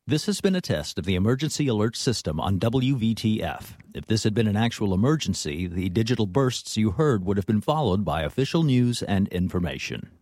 This has been a test of the emergency alert system on WVTF. If this had been an actual emergency, the digital bursts you heard would have been followed by official news and information.